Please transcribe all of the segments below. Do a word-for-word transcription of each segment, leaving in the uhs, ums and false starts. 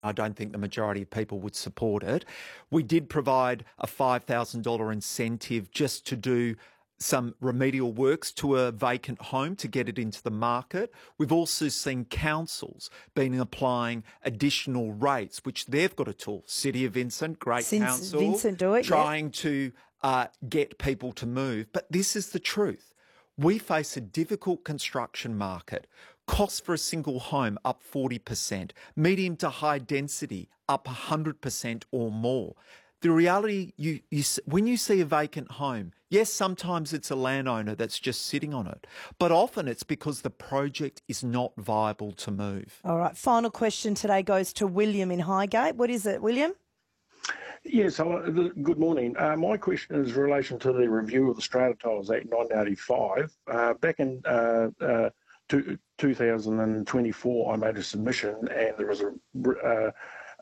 I don't think the majority of people would support it. We did provide a five thousand dollars incentive just to do some remedial works to a vacant home to get it into the market. We've also seen councils being applying additional rates, which they've got a tool. City of Vincent, great Since council, Vincent do it, trying yeah. to uh, get people to move. But this is the truth. We face a difficult construction market. Costs for a single home up forty percent, medium to high density up one hundred percent or more. The reality, you, you, when you see a vacant home, yes, sometimes it's a landowner that's just sitting on it, but often it's because the project is not viable to move. All right, final question today goes to William in Highgate. What is it, William? Yes, hello, good morning. Uh, my question is in relation to the review of the Strata Tiles Act nineteen eighty-five. Uh, back in uh, uh, two, two thousand twenty-four, I made a submission, and there was a uh,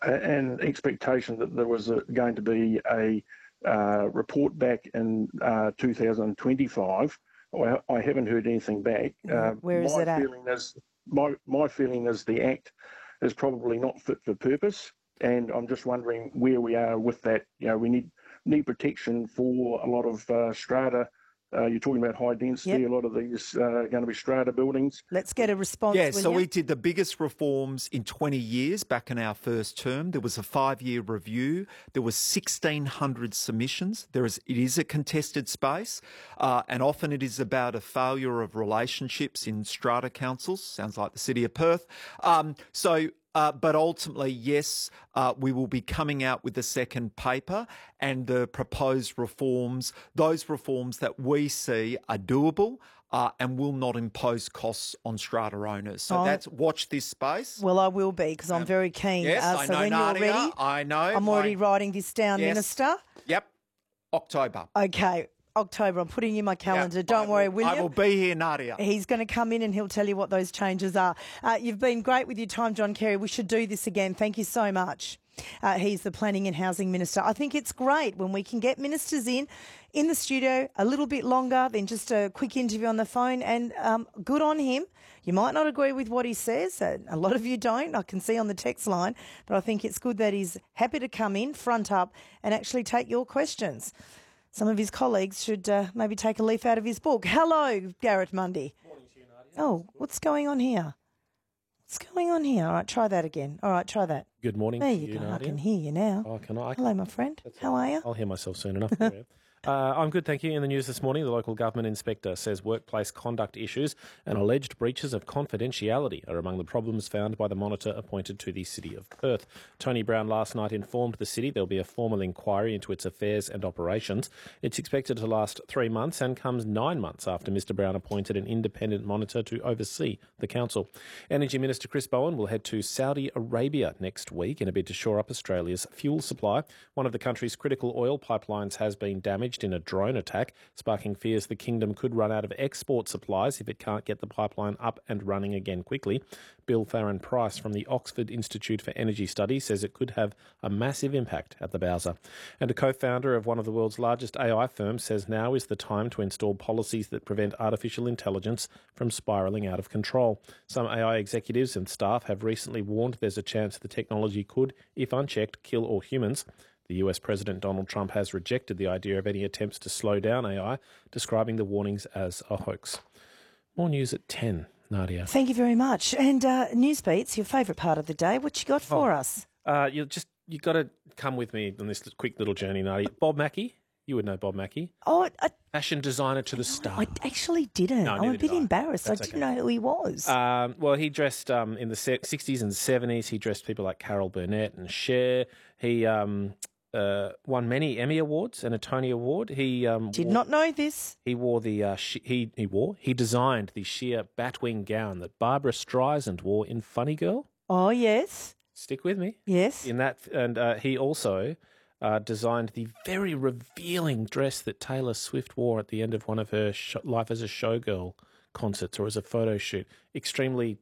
an expectation that there was a, going to be a uh, report back in uh, two thousand twenty-five. I, I haven't heard anything back. Uh, Where is my it at? Feeling is, my, my feeling is the Act is probably not fit for purpose. And I'm just wondering where we are with that. You know, we need need protection for a lot of uh, strata. Uh, you're talking about high density. Yep. A lot of these uh, are going to be strata buildings. Let's get a response, Yeah, William. so we did the biggest reforms in twenty years back in our first term. There was a five-year review. There was sixteen hundred submissions. There is, it is a contested space, uh, and often it is about a failure of relationships in strata councils. Sounds like the City of Perth. Um, so... Uh, but ultimately, yes, uh, we will be coming out with a second paper, and the proposed reforms, those reforms that we see are doable uh, and will not impose costs on strata owners. So Oh. that's watch this space. Well, I will be because I'm Um, very keen. Yes, uh, I so know, when Nadia. you're ready, I know. I'm already my- writing this down, Yes. Minister. Yep, October. Okay, October. I'm putting in my calendar. Yep, Don't I worry, will, William. I will be here, Nadia. He's going to come in and he'll tell you what those changes are. Uh, you've been great with your time, John Kerry. We should do this again. Thank you so much. Uh, he's the Planning and Housing Minister. I think it's great when we can get ministers in, in the studio a little bit longer than just a quick interview on the phone, and um, good on him. You might not agree with what he says. Uh, a lot of you don't, I can see on the text line, but I think it's good that he's happy to come in, front up, and actually take your questions. Some of his colleagues should uh, maybe take a leaf out of his book. Hello, Garrett Mundy. Morning to you, Nadia. Oh, what's going on here? What's going on here? All right, try that again. All right, try that. Good morning There to you you, go. I Nadia. can hear you now. Oh, can I? Hello, my friend. That's How all are right. you? I'll hear myself soon enough. Yeah. Uh, I'm good, thank you. In the news this morning, the local government inspector says workplace conduct issues and alleged breaches of confidentiality are among the problems found by the monitor appointed to the City of Perth. Tony Brown last night informed the city there'll be a formal inquiry into its affairs and operations. It's expected to last three months and comes nine months after Mr Brown appointed an independent monitor to oversee the council. Energy Minister Chris Bowen will head to Saudi Arabia next week in a bid to shore up Australia's fuel supply. One of the country's critical oil pipelines has been damaged in a drone attack, sparking fears the kingdom could run out of export supplies if it can't get the pipeline up and running again quickly. Bill Farron Price from the Oxford Institute for Energy Studies says it could have a massive impact at the Bowser. And a co-founder of one of the world's largest A I firms says now is the time to install policies that prevent artificial intelligence from spiralling out of control. Some A I executives and staff have recently warned there's a chance the technology could, if unchecked, kill all humans. The U S President Donald Trump has rejected the idea of any attempts to slow down A I, describing the warnings as a hoax. More news at ten, Nadia. Thank you very much. And uh, Newsbeats, your favourite part of the day. What you got for Oh. us? Uh, you just you got to come with me on this quick little journey, Nadia. Bob Mackie, you would know Bob Mackie, Oh, I, fashion designer to the star. I actually didn't. No, I'm a neither bit did I. embarrassed. That's I didn't okay. know who he was. Um, well, he dressed um, in the se- sixties and seventies. He dressed people like Carol Burnett and Cher. He um, uh, won many Emmy Awards and a Tony Award. He um, Did wore, not know this. He wore the uh, she- he he wore he designed the sheer batwing gown that Barbara Streisand wore in Funny Girl. Oh, yes. Stick with me. Yes. In that, and uh, he also uh, designed the very revealing dress that Taylor Swift wore at the end of one of her sh- Life as a Showgirl concerts or as a photo shoot. Extremely.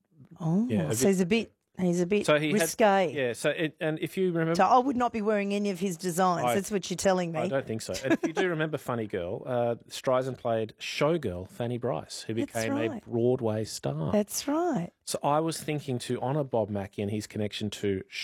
Oh, Yeah, a so bit- he's a bit, he's a bit So he risque. had, yeah. So it, and if you remember, So I would not be wearing any of his designs. I- That's what you're telling me. I don't think so. And if you do remember Funny Girl, uh, Streisand played showgirl Fanny Bryce, who That's became a right. Broadway star. That's right. So I was thinking to honour Bob Mackie and his connection to